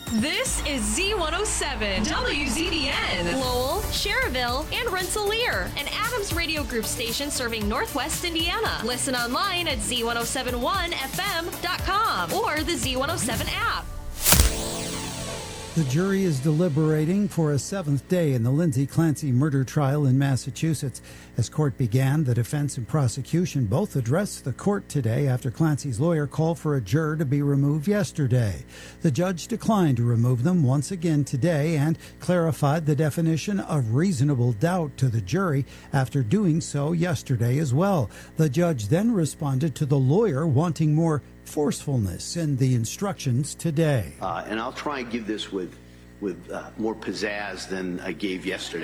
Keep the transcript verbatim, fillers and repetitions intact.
This is Z one oh seven, W Z D N, Lowell, Cherville, and Rensselaer, an Adams Radio Group station serving Northwest Indiana. Listen online at Z one oh seven one F M dot com or the Z one oh seven app. The jury is deliberating for a seventh day in the Lindsay Clancy murder trial in Massachusetts. As court began, the defense and prosecution both addressed the court today after Clancy's lawyer called for a juror to be removed yesterday. The judge declined to remove them once again today and clarified the definition of reasonable doubt to the jury after doing so yesterday as well. The judge then responded to the lawyer wanting more forcefulness in the instructions today. Uh, and I'll try and give this with with uh, more pizzazz than I gave yesterday.